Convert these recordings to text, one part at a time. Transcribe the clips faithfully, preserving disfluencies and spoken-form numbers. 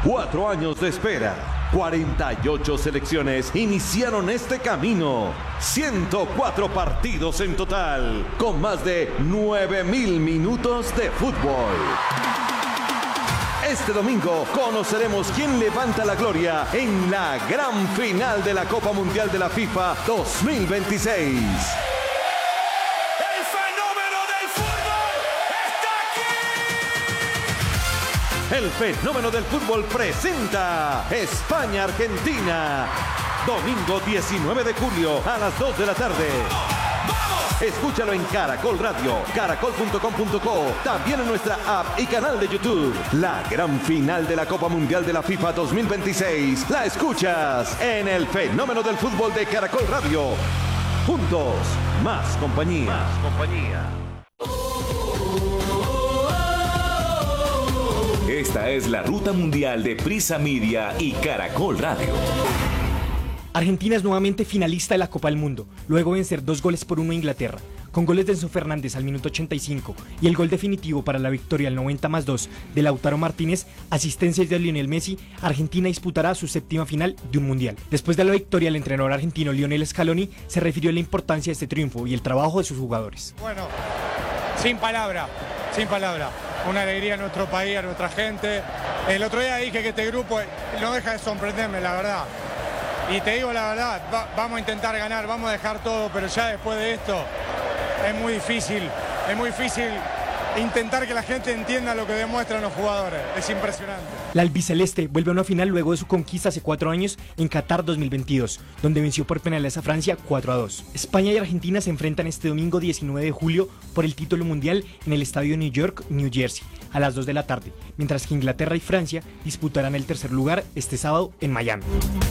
Cuatro años de espera, cuarenta y ocho selecciones iniciaron este camino, ciento cuatro partidos en total, con más de nueve mil minutos de fútbol. Este domingo conoceremos quién levanta la gloria en la gran final de la Copa Mundial de la FIFA dos mil veintiséis. El fenómeno del fútbol presenta España-Argentina. Domingo diecinueve de julio a las dos de la tarde. ¡Vamos! Escúchalo en Caracol Radio, caracol punto com punto co, también en nuestra app y canal de YouTube. La gran final de la Copa Mundial de la FIFA dos mil veintiséis la escuchas en el fenómeno del fútbol de Caracol Radio. Juntos, más compañía. Más compañía. Esta es la ruta mundial de Prisa Media y Caracol Radio. Argentina es nuevamente finalista de la Copa del Mundo, luego de vencer dos goles por uno a Inglaterra, con goles de Enzo Fernández al minuto ochenta y cinco y el gol definitivo para la victoria al noventa más dos de Lautaro Martínez, asistencias de Lionel Messi. Argentina disputará su séptima final de un mundial. Después de la victoria, el entrenador argentino Lionel Scaloni se refirió a la importancia de este triunfo y el trabajo de sus jugadores. Bueno, sin palabra, sin palabra. Una alegría a nuestro país, a nuestra gente. El otro día dije que este grupo no deja de sorprenderme, la verdad. Y te digo la verdad, va, vamos a intentar ganar, vamos a dejar todo, pero ya después de esto es muy difícil, es muy difícil intentar que la gente entienda lo que demuestran los jugadores. Es impresionante. La albiceleste vuelve a una final luego de su conquista hace cuatro años en Qatar dos mil veintidós, donde venció por penales a Francia cuatro a dos. España y Argentina se enfrentan este domingo diecinueve de julio por el título mundial en el estadio New York, New Jersey, a las dos de la tarde, mientras que Inglaterra y Francia disputarán el tercer lugar este sábado en Miami.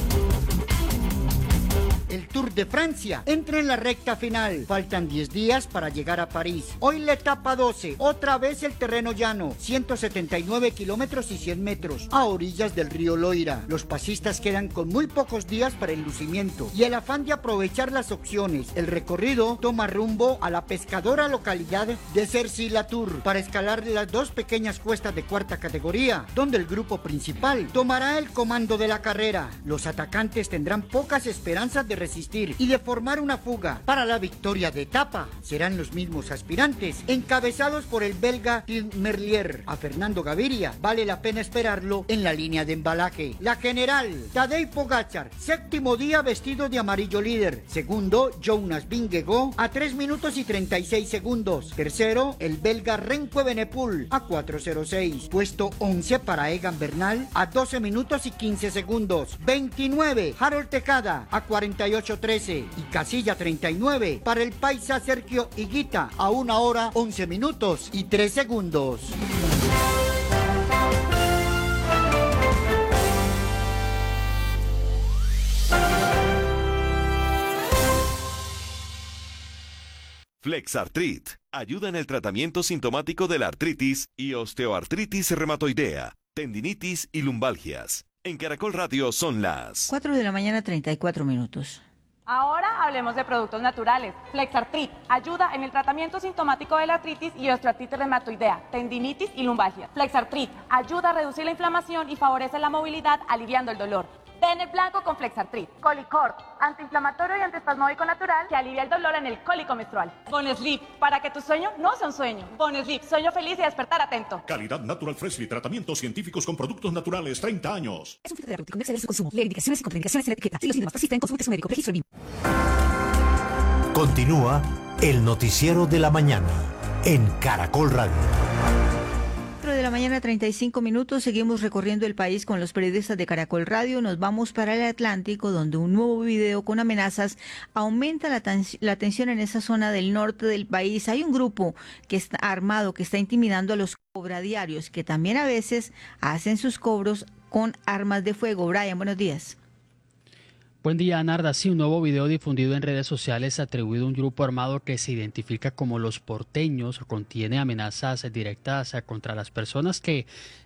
El Tour de Francia entra en la recta final. Faltan diez días para llegar a París. Hoy la etapa doce, otra vez el terreno llano, ciento setenta y nueve kilómetros y cien metros, a orillas del río Loira. Los pasistas quedan con muy pocos días para el lucimiento y el afán de aprovechar las opciones. El recorrido toma rumbo a la pescadora localidad de Cercy-la-Tour para escalar las dos pequeñas cuestas de cuarta categoría, donde el grupo principal tomará el comando de la carrera. Los atacantes tendrán pocas esperanzas de resistir y de formar una fuga. Para la victoria de etapa serán los mismos aspirantes, encabezados por el belga Tim Merlier. A Fernando Gaviria vale la pena esperarlo en la línea de embalaje. La general, Tadej Pogačar, séptimo día vestido de amarillo líder. Segundo, Jonas Vingegaard a tres minutos y treinta y seis segundos. Tercero, el belga Remco Evenepoel a cuatro cero seis. Puesto once para Egan Bernal a doce minutos y quince segundos. veintinueve, Harold Tejada a cuarenta y ocho trece y casilla treinta y nueve para el paisa Sergio Higuita a una hora once minutos y tres segundos. Flexartrit ayuda en el tratamiento sintomático de la artritis y osteoartritis reumatoidea, tendinitis y lumbalgias. En Caracol Radio son las cuatro de la mañana, treinta y cuatro minutos. Ahora hablemos de productos naturales. Flexartrit ayuda en el tratamiento sintomático de la artritis y osteoartritis reumatoidea, tendinitis y lumbalgia. Flexartrit ayuda a reducir la inflamación y favorece la movilidad, aliviando el dolor. Ten el blanco con Flexartrit. Colicort, antiinflamatorio y antiespasmódico natural que alivia el dolor en el cólico menstrual. Bonesleep, para que tu sueño no sea un sueño. Bonesleep, sueño feliz y despertar atento. Calidad Natural Freshly, tratamientos científicos con productos naturales, treinta años. Es un fitoterapéutico, no exceder su consumo. Lee indicaciones y contraindicaciones en la etiqueta. Si los síntomas persisten, consulte a su médico. Registro B I M. Continúa el noticiero de la mañana en Caracol Radio. De la mañana, treinta y cinco minutos, seguimos recorriendo el país con los periodistas de Caracol Radio. Nos vamos para el Atlántico, donde un nuevo video con amenazas aumenta la, la tensión en esa zona del norte del país. Hay un grupo que está armado, que está intimidando a los cobradiarios, que también a veces hacen sus cobros con armas de fuego. Brian, buenos días. Buen día, Narda. Sí, un nuevo video difundido en redes sociales atribuido a un grupo armado que se identifica como Los Porteños contiene amenazas directas contra las personas que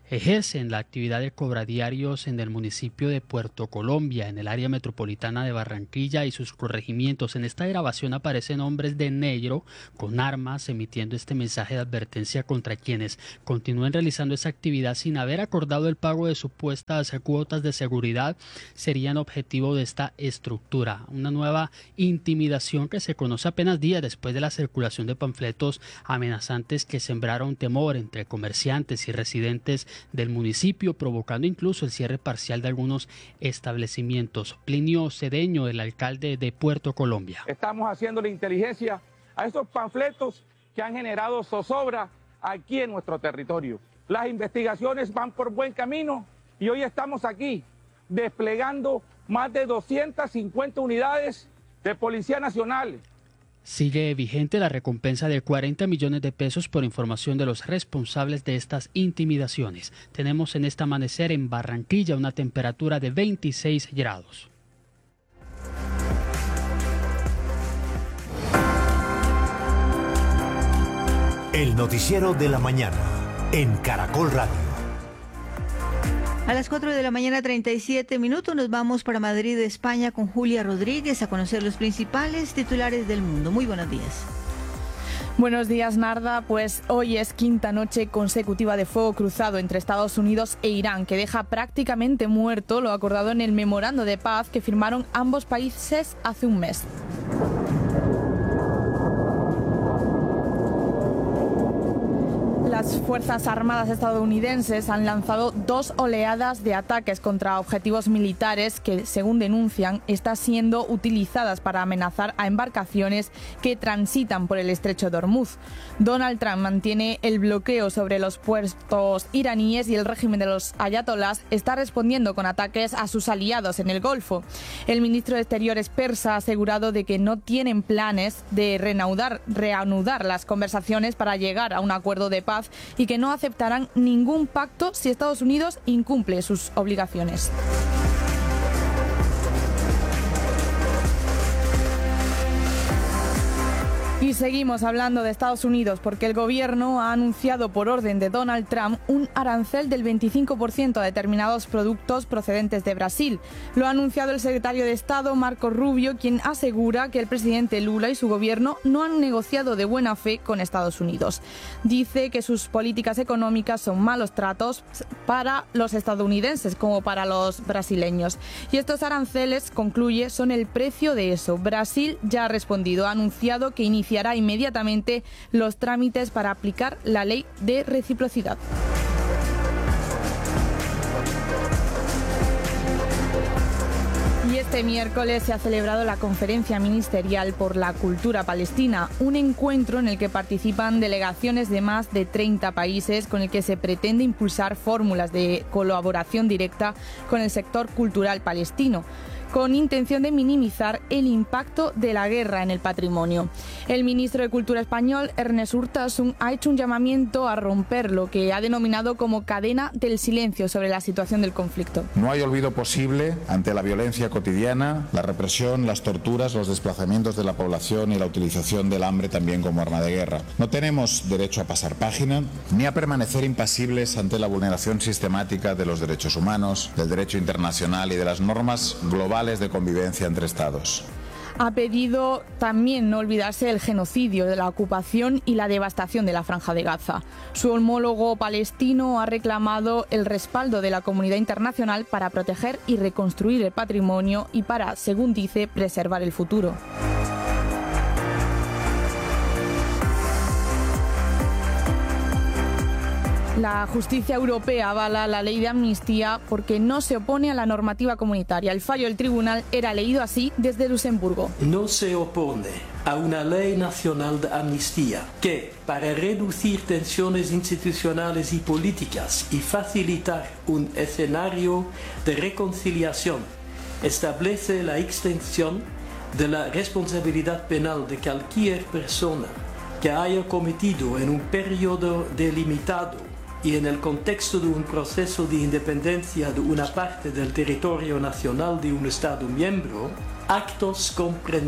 ejercen la actividad de cobradiarios en el municipio de Puerto Colombia, en el área metropolitana de Barranquilla y sus corregimientos. En esta grabación aparecen hombres de negro con armas emitiendo este mensaje de advertencia contra quienes continúen realizando esa actividad sin haber acordado el pago de supuestas cuotas de seguridad. Serían objetivo de esta estructura. Una nueva intimidación que se conoce apenas días después de la circulación de panfletos amenazantes que sembraron temor entre comerciantes y residentes del municipio, provocando incluso el cierre parcial de algunos establecimientos. Plinio Cedeño, el alcalde de Puerto Colombia. Estamos haciendo la inteligencia a esos panfletos que han generado zozobra aquí en nuestro territorio. Las investigaciones van por buen camino y hoy estamos aquí desplegando más de doscientas cincuenta unidades de Policía Nacional. Sigue vigente la recompensa de cuarenta millones de pesos por información de los responsables de estas intimidaciones. Tenemos en este amanecer en Barranquilla una temperatura de veintiséis grados. El noticiero de la mañana en Caracol Radio. A las cuatro de la mañana, treinta y siete minutos, nos vamos para Madrid, España, con Julia Rodríguez a conocer los principales titulares del mundo. Muy buenos días. Buenos días, Narda. Pues hoy es quinta noche consecutiva de fuego cruzado entre Estados Unidos e Irán, que deja prácticamente muerto lo acordado en el memorando de paz que firmaron ambos países hace un mes. Las Fuerzas Armadas estadounidenses han lanzado dos oleadas de ataques contra objetivos militares que, según denuncian, están siendo utilizadas para amenazar a embarcaciones que transitan por el estrecho de Hormuz. Donald Trump mantiene el bloqueo sobre los puertos iraníes y el régimen de los ayatolás está respondiendo con ataques a sus aliados en el Golfo. El ministro de Exteriores persa ha asegurado de que no tienen planes de reanudar, reanudar las conversaciones para llegar a un acuerdo de paz y que no aceptarán ningún pacto si Estados Unidos incumple sus obligaciones. Y seguimos hablando de Estados Unidos porque el gobierno ha anunciado por orden de Donald Trump un arancel del veinticinco por ciento a determinados productos procedentes de Brasil. Lo ha anunciado el secretario de Estado, Marco Rubio, quien asegura que el presidente Lula y su gobierno no han negociado de buena fe con Estados Unidos. Dice que sus políticas económicas son malos tratos para los estadounidenses como para los brasileños. Y estos aranceles, concluye, son el precio de eso. Brasil ya ha respondido, ha anunciado que inicia Iniciará inmediatamente los trámites para aplicar la ley de reciprocidad. Y este miércoles se ha celebrado la Conferencia Ministerial por la Cultura Palestina, un encuentro en el que participan delegaciones de más de treinta países con el que se pretende impulsar fórmulas de colaboración directa con el sector cultural palestino, con intención de minimizar el impacto de la guerra en el patrimonio. El ministro de Cultura español, Ernest Urtasun, ha hecho un llamamiento a romper lo que ha denominado como cadena del silencio sobre la situación del conflicto. No hay olvido posible ante la violencia cotidiana, la represión, las torturas, los desplazamientos de la población y la utilización del hambre también como arma de guerra. No tenemos derecho a pasar página ni a permanecer impasibles ante la vulneración sistemática de los derechos humanos, del derecho internacional y de las normas globales de convivencia entre Estados. Ha pedido también no olvidarse del genocidio, de la ocupación y la devastación de la Franja de Gaza. Su homólogo palestino ha reclamado el respaldo de la comunidad internacional para proteger y reconstruir el patrimonio y para, según dice, preservar el futuro. La justicia europea avala la ley de amnistía porque no se opone a la normativa comunitaria. El fallo del tribunal era leído así desde Luxemburgo. No se opone a una ley nacional de amnistía que, para reducir tensiones institucionales y políticas y facilitar un escenario de reconciliación, establece la extensión de la responsabilidad penal de cualquier persona que haya cometido en un periodo delimitado y en el contexto de un proceso de independencia de una parte del territorio nacional de un Estado miembro, actos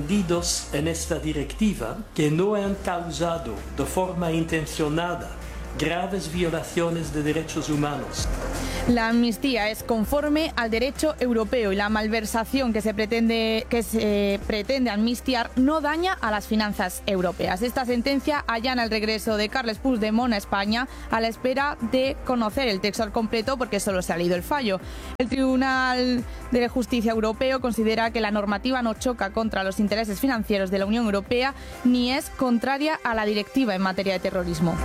comprendidos en esta directiva que no han causado de forma intencionada graves violaciones de derechos humanos. La amnistía es conforme al derecho europeo y la malversación que se pretende que se pretende amnistiar no daña a las finanzas europeas. Esta sentencia allana el regreso de Carles Puigdemont a España a la espera de conocer el texto al completo porque solo se ha leído el fallo. El Tribunal de Justicia Europeo considera que la normativa no choca contra los intereses financieros de la Unión Europea ni es contraria a la directiva en materia de terrorismo.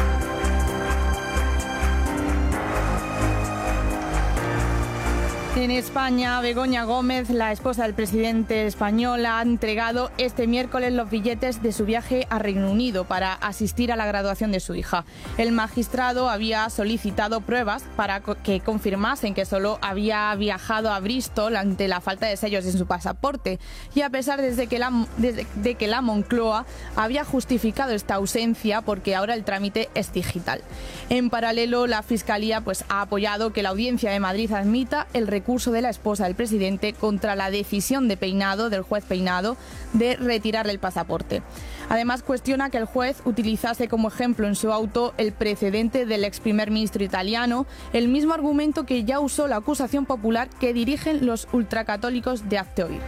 En España, Begoña Gómez, la esposa del presidente español, ha entregado este miércoles los billetes de su viaje a Reino Unido para asistir a la graduación de su hija. El magistrado había solicitado pruebas para que confirmasen que solo había viajado a Bristol ante la falta de sellos en su pasaporte y a pesar de que la, de, de que la Moncloa había justificado esta ausencia porque ahora el trámite es digital. En paralelo, la Fiscalía pues, ha apoyado que la Audiencia de Madrid admita el recurso de la esposa del presidente contra la decisión de Peinado, del juez Peinado, de retirarle el pasaporte. Además, cuestiona que el juez utilizase como ejemplo en su auto el precedente del ex primer ministro italiano, el mismo argumento que ya usó la acusación popular que dirigen los ultracatólicos de Hazte Oír.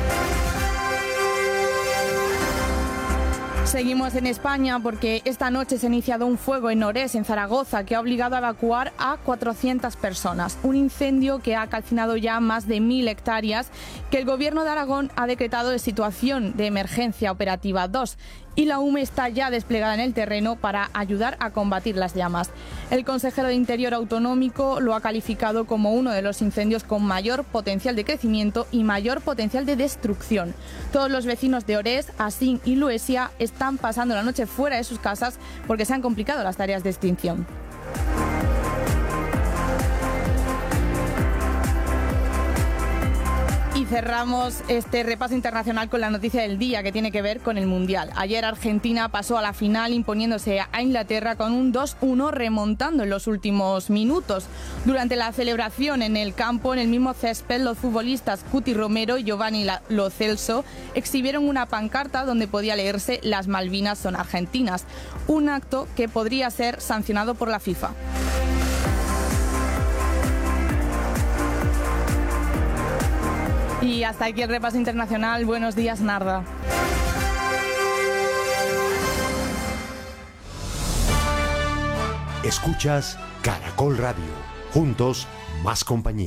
Seguimos en España porque esta noche se ha iniciado un fuego en Orés, en Zaragoza, que ha obligado a evacuar a cuatrocientas personas. Un incendio que ha calcinado ya más de mil hectáreas, que el Gobierno de Aragón ha decretado de situación de emergencia operativa dos. Y la U M E está ya desplegada en el terreno para ayudar a combatir las llamas. El consejero de Interior autonómico lo ha calificado como uno de los incendios con mayor potencial de crecimiento y mayor potencial de destrucción. Todos los vecinos de Orés, Asín y Luesia están pasando la noche fuera de sus casas porque se han complicado las tareas de extinción. Y cerramos este repaso internacional con la noticia del día que tiene que ver con el Mundial. Ayer Argentina pasó a la final imponiéndose a Inglaterra con un dos uno remontando en los últimos minutos. Durante la celebración en el campo, en el mismo césped, los futbolistas Cuti Romero y Giovanni Lo Celso exhibieron una pancarta donde podía leerse "Las Malvinas son argentinas", un acto que podría ser sancionado por la FIFA. Y hasta aquí el repaso internacional. Buenos días, Narda. Escuchas Caracol Radio. Juntos, más compañía.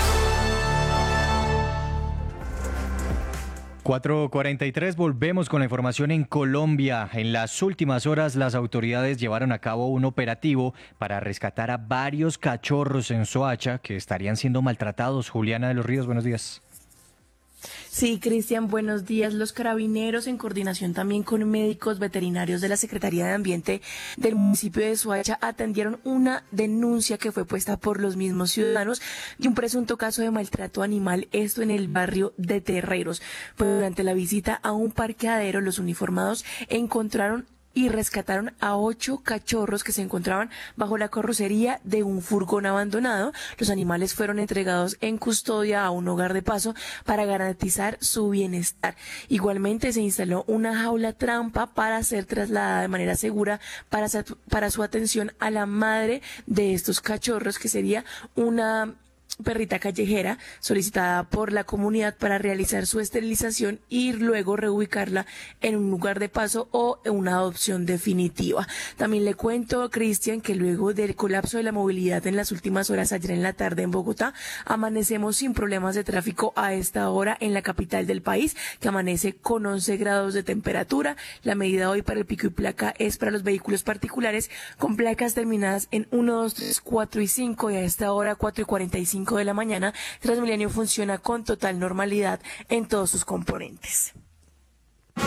cuatro cuarenta y tres, volvemos con la información en Colombia. En las últimas horas, las autoridades llevaron a cabo un operativo para rescatar a varios cachorros en Soacha que estarían siendo maltratados. Juliana de los Ríos, buenos días. Sí, Cristian, buenos días. Los carabineros, en coordinación también con médicos veterinarios de la Secretaría de Ambiente del municipio de Soacha, atendieron una denuncia que fue puesta por los mismos ciudadanos de un presunto caso de maltrato animal, esto en el barrio de Terreros. Pues durante la visita a un parqueadero, los uniformados encontraron y rescataron a ocho cachorros que se encontraban bajo la carrocería de un furgón abandonado. Los animales fueron entregados en custodia a un hogar de paso para garantizar su bienestar. Igualmente se instaló una jaula trampa para ser trasladada de manera segura para, para su atención a la madre de estos cachorros, que sería una perrita callejera solicitada por la comunidad para realizar su esterilización y luego reubicarla en un lugar de paso o en una adopción definitiva. También le cuento, Cristian, que luego del colapso de la movilidad en las últimas horas ayer en la tarde en Bogotá, amanecemos sin problemas de tráfico a esta hora en la capital del país, que amanece con once grados de temperatura. La medida hoy para el pico y placa es para los vehículos particulares con placas terminadas en uno, dos, tres, cuatro y cinco, y a esta hora cuatro y cuarenta y cinco de la mañana, Transmilenio funciona con total normalidad en todos sus componentes.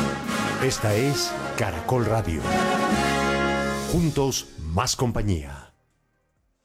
Esta es Caracol Radio. Juntos, más compañía.